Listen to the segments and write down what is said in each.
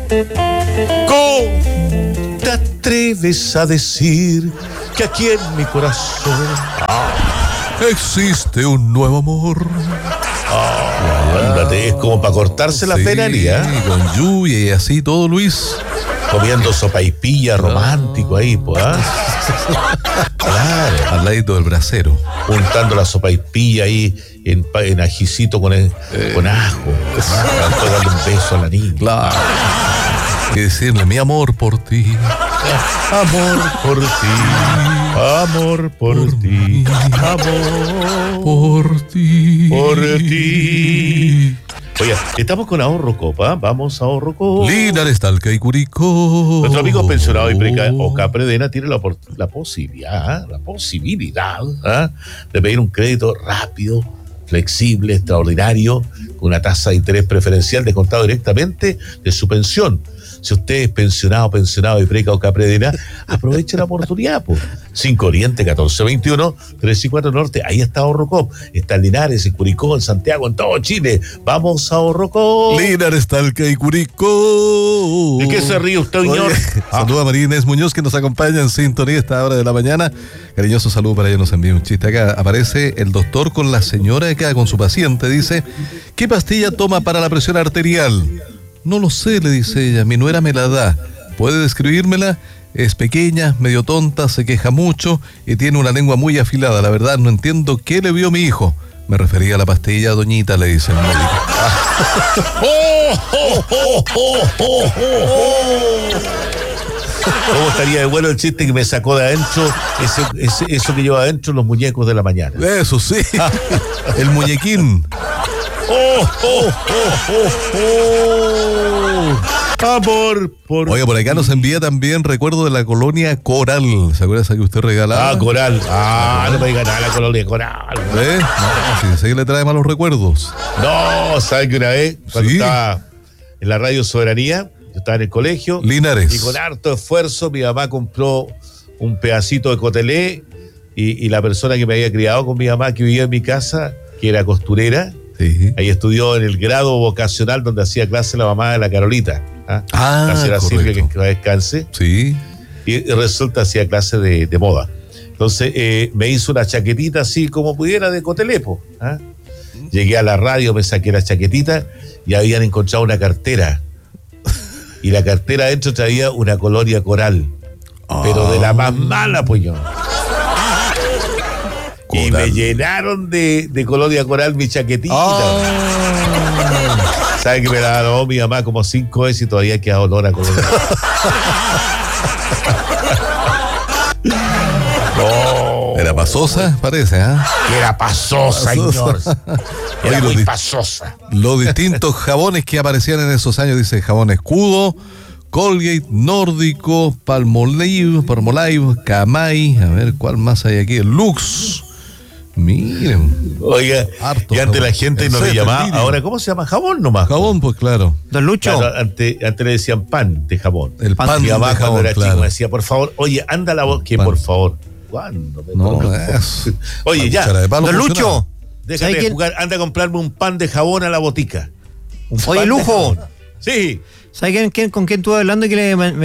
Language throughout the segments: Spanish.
¿Cómo te atreves a decir que aquí en mi corazón existe un nuevo amor? Ándate, es como para cortarse la fenaria. Con lluvia y así todo, Luis. Comiendo sopaipilla romántico ahí, pues. Claro. Al ladito del brasero. Untando la sopaipilla ahí en ajicito con ajo. Después darle un beso a la niña. Claro. Y decirle, mi amor por ti. Amor por ti. Amor por ti. Amor por ti. Por ti. Oye, estamos con Ahorro Copa. Vamos a Ahorro Copa. Linares, Talca y Curicó. Nuestro amigo pensionado y preca Ocapredena tiene la posibilidad de pedir un crédito rápido, flexible, extraordinario, con una tasa de interés preferencial descontado directamente de su pensión. Si usted es pensionado y preca Ocapredena, aproveche la oportunidad, pues. 5 Oriente, 1421, 3 y 4 Norte, ahí está Ahorrocop. Está en Linares, en Curicó, en Santiago, en todo Chile. Vamos a Ahorrocop. Linares, Talca y Curicó. ¿De qué se ríe usted, señor? Saluda a María Inés Muñoz, que nos acompaña en sintonía a esta hora de la mañana. Cariñoso saludo para ella, nos envía un chiste. Acá aparece el doctor con la señora acá con su paciente. Dice, ¿qué pastilla toma para la presión arterial? No lo sé, le dice ella, mi nuera me la da. ¿Puede describírmela? Es pequeña, medio tonta, se queja mucho y tiene una lengua muy afilada. La verdad, no entiendo qué le vio mi hijo. Me refería a la pastilla, doñita, le dice el médico. ¿Cómo estaría de bueno el chiste que me sacó de adentro? Eso que lleva adentro los muñecos de la mañana. Eso sí, el muñequín. Amor por... Oiga, por acá nos envía también recuerdo de la colonia Coral. ¿Se acuerda esa que usted regalaba? Coral. No me diga nada la colonia Coral. ¿Eh? No, sí le trae malos recuerdos. No, ¿sabe que una vez, cuando estaba en la Radio Soberanía, yo estaba en el colegio. Linares. Y con harto esfuerzo mi mamá compró un pedacito de cotelé y la persona que me había criado con mi mamá, que vivía en mi casa, que era costurera, sí. Ahí estudió en el grado vocacional donde hacía clase la mamá de la Carolita. La señora Silvia, que descanse. Sí. Y resulta hacía clase de moda. Entonces me hizo una chaquetita así como pudiera de cotelepo. Llegué a la radio, me saqué la chaquetita y habían encontrado una cartera. Y la cartera adentro traía una colonia Coral. Pero de la más mala, pues yo. Coral. Y me llenaron de colonia Coral mi chaquetita. ¿Sabe que me la lavó mi mamá como 5 veces y todavía queda olor a colonia? No. Era pasosa, parece, Era pasosa, señor. Era muy pasosa. Los distintos jabones que aparecían en esos años, dice jabón escudo, Colgate, Nórdico, Palmolive, Camay, a ver cuál más hay aquí, Lux. Miren. Oiga, y antes la gente no le llamaba, ahora ¿cómo se llama? Jabón nomás. Jabón, pues claro. Don Lucho. Claro, antes le decían pan de jabón. El pan mi mamá de jabón, cuando era claro. chico me decía, por favor, oye, anda la voz, que por favor. ¿Cuándo? No, es. Oye, ya. Don Lucho. Déjame de jugar, anda a comprarme un pan de jabón a la botica. Oye, Lujo. Sí. ¿Sabe con quién estuve hablando y que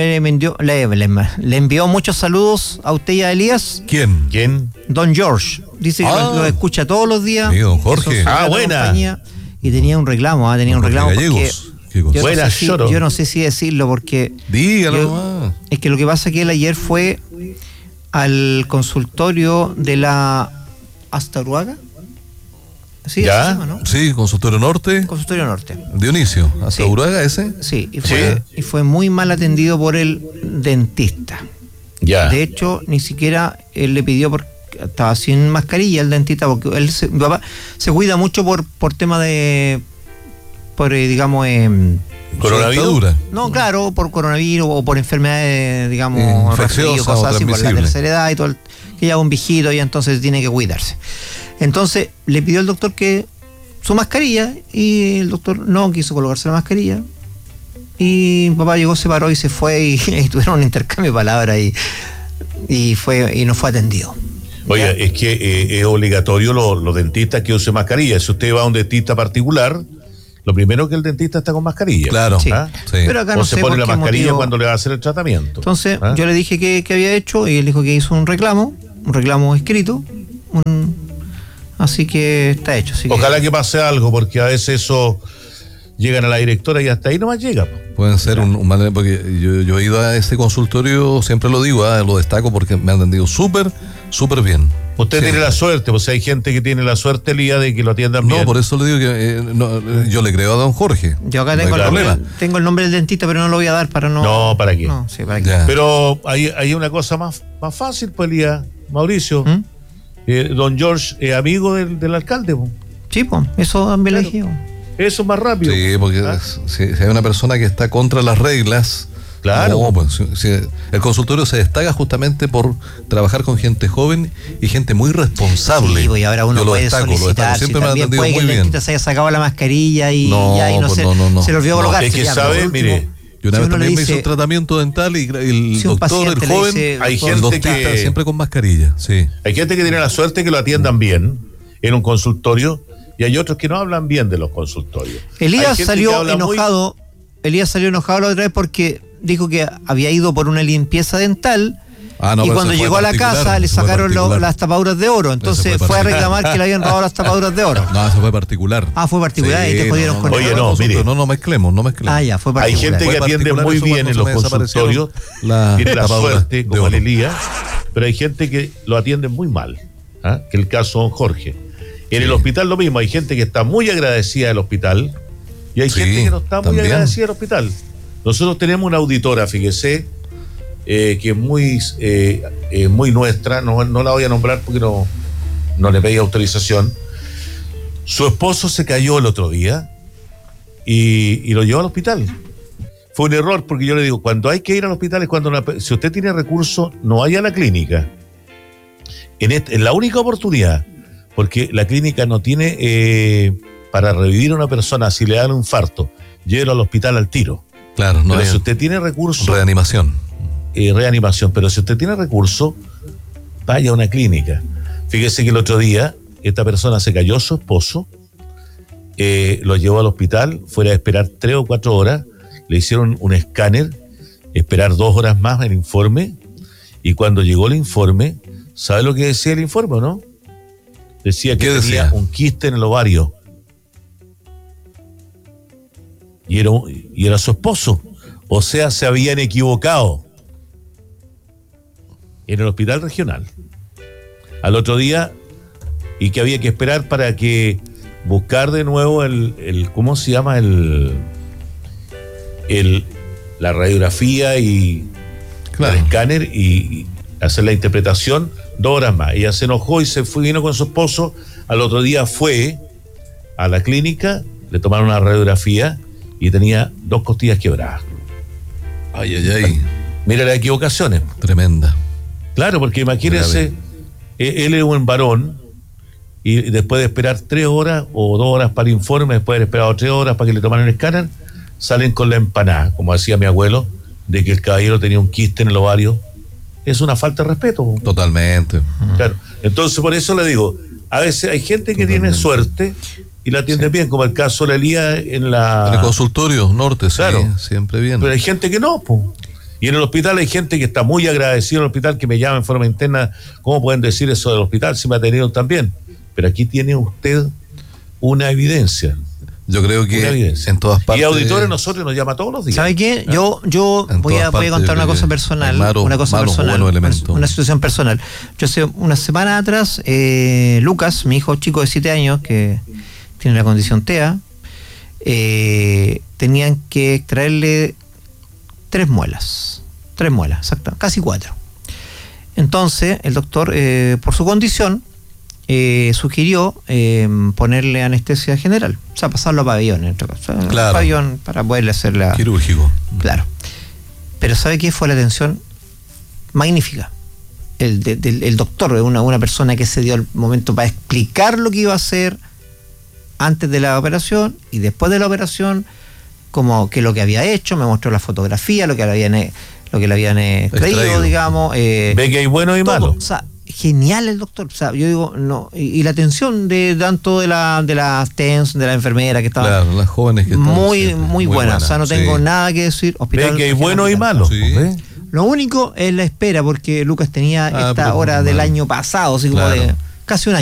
le envió muchos saludos a usted y a Elías? ¿Quién? Don George. Dice que lo escucha todos los días. Sí, don Jorge. Buena. Y tenía un reclamo, porque yo no sé si decirlo porque... Dígalo. Es que lo que pasa es que él ayer fue al consultorio de la Astaruaga. Sí, ¿Ya? así se llama, ¿no? Sí, Consultorio Norte. Consultorio Norte. Dionisio, ¿hasta Uruguay ese? Sí, y fue muy mal atendido por el dentista. Ya. De hecho, ni siquiera él le pidió, porque estaba sin mascarilla el dentista, porque mi papá se cuida mucho por tema de, digamos, ¿Coronavirus? No, claro, por coronavirus o por enfermedades, digamos, infecciosas, cosas así, por la transmisibles. tercera edad y todo, que ya es un viejito y entonces tiene que cuidarse. Entonces le pidió al doctor que su mascarilla y el doctor no quiso colocarse la mascarilla y mi papá llegó, se paró y se fue y tuvieron un intercambio de palabras y no fue atendido. Oye, es que es obligatorio los dentistas que usen mascarilla. Si usted va a un dentista particular, lo primero que el dentista está con mascarilla. Claro. Sí. ¿Ah? Sí. Pero acá no O se sé pone por la qué mascarilla motivo. cuando le va a hacer el tratamiento. Entonces, ¿Ah? yo le dije que había hecho y él dijo que hizo un reclamo escrito. Así que está hecho. Así Ojalá que pase algo, porque a veces eso llegan a la directora y hasta ahí nomás llega. Pueden ser un mal, porque yo he ido a este consultorio, siempre lo digo, lo destaco porque me han atendido súper bien. Usted Sí. tiene la suerte, pues hay gente que tiene la suerte, Elías, de que lo atiendan bien. No, por eso le digo que yo le creo a don Jorge. Yo acá No hay problema. tengo el nombre del dentista, pero no lo voy a dar para no. No, ¿para qué? No, sí, para qué. Ya. Pero hay una cosa más fácil, pues, Elías, Mauricio. ¿Mm? Don George es amigo del alcalde, pues. Sí, pues, eso también Claro. le dije. Eso es más rápido. Sí, porque ¿Ah? si hay una persona que está contra las reglas, Claro. no, pues, el consultorio se destaca justamente por trabajar con gente joven y gente muy responsable. Sí, pues, y ahora uno Yo lo puede destaco, solicitar. siempre me han también atendido puede que muy el bien. dentista se haya sacado la mascarilla y No, ya y pues, se no. le olvidó No, colocarse. es que ya, sabe, por último, mire, Yo una si vez uno le también me hice dice- un tratamiento dental y el si un doctor, el paciente le joven, dice, hay el gente dentista que- siempre con mascarilla, sí. Hay gente que tiene la suerte que lo atiendan bien en un consultorio y hay otros que no hablan bien de los consultorios. Hay Elías gente que salió habla muy- enojado. Elías salió enojado la otra vez porque dijo que había ido por una limpieza dental. Ah, no, y pero cuando se fue llegó a la particular, casa le se fue sacaron particular. las tapaduras de oro. Entonces fue fue a particular. reclamar que le habían robado las tapaduras de oro. No, eso fue particular. Ah, fue particular y te jodieron con Oye, el no, mire. No mezclemos. Ah, ya, fue Hay particular. gente que Fue atiende particular muy eso bien cuando en se los me desaparecieron consultorios, las tiene la tapaduras suerte, de como oro. el Elías, pero hay gente que lo atiende muy mal, ¿ah? Que el caso de don Jorge. En el hospital lo mismo, hay gente que está muy agradecida del hospital y hay Sí, gente que no está muy también. agradecida del hospital. Nosotros tenemos una auditora, fíjese, que es muy nuestra, no la voy a nombrar porque no le pedí autorización. Su esposo se cayó el otro día y lo llevó al hospital. Fue un error porque yo le digo, cuando hay que ir al hospital es cuando si usted tiene recursos, no vaya a la clínica. En la única oportunidad, porque la clínica no tiene para revivir a una persona si le dan un infarto, llévelo al hospital al tiro. Claro, no Pero hay si usted tiene recursos, reanimación. reanimación, pero si usted tiene recursos, vaya a una clínica. Fíjese que el otro día esta persona se cayó, su esposo, lo llevó al hospital, fuera a esperar 3 o 4 horas, le hicieron un escáner, esperar 2 horas más el informe, y cuando llegó el informe, ¿sabe lo que decía el informe, no? Decía que ¿Qué tenía decía? un quiste en el ovario. Y era su esposo. O sea, se habían equivocado. En el hospital regional. Al otro día, y que había que esperar para que buscar de nuevo ¿cómo se llama? La radiografía y Claro. el escáner y hacer la interpretación 2 horas más. Ella se enojó y vino con su esposo. Al otro día fue a la clínica, le tomaron una radiografía y tenía 2 costillas quebradas. Ay. Mira las equivocaciones. Tremenda. Claro, porque imagínense, él es un varón y después de esperar 3 horas o 2 horas para el informe, después de haber esperado 3 horas para que le tomaran el escáner, salen con la empanada, como decía mi abuelo, de que el caballero tenía un quiste en el ovario. Es una falta de respeto. Totalmente. Claro. Entonces, por eso le digo, a veces hay gente que tiene suerte y la atiende bien, como el caso de la Elías en En el consultorio norte, sí, Claro. siempre bien. Pero hay gente que no, po. Y en el hospital hay gente que está muy agradecida en el hospital, que me llama en forma interna, ¿cómo pueden decir eso del hospital si me atendieron tan bien? Pero aquí tiene usted una evidencia. Yo creo Una que evidencia. en todas partes. Y auditores nosotros nos llama todos los días. ¿Sabe qué? Yo En voy todas a partes, contar yo una creo cosa que personal. hay malos o buenos elementos. Una situación personal. Yo hace una semana atrás, Lucas, mi hijo chico de 7 años, que tiene la condición TEA, tenían que extraerle 3 muelas. 3 muelas, exacto, casi 4. Entonces, el doctor, por su condición, sugirió ponerle anestesia general, o sea, pasarlo a pabellón, en este caso. Claro. Pabellón para poderle hacer la... Quirúrgico. Claro. Pero ¿sabe qué? Fue la atención magnífica. El doctor, una persona que se dio el momento para explicar lo que iba a hacer antes de la operación y después de la operación, como que lo que había hecho, me mostró la fotografía, lo que le habían extraído, digamos. Ve que hay bueno y todo. malo. O sea, genial el doctor. O sea, yo digo, no, y la atención de tanto de las TENS, de la enfermera que estaba. Claro, las jóvenes que están muy buena. O sea, no tengo nada que decir. Ve que hay buenos y malos. Sí. ¿Ve? Lo único es la espera, porque Lucas tenía esta pero hora mal. del año pasado, así como Claro. de casi un año.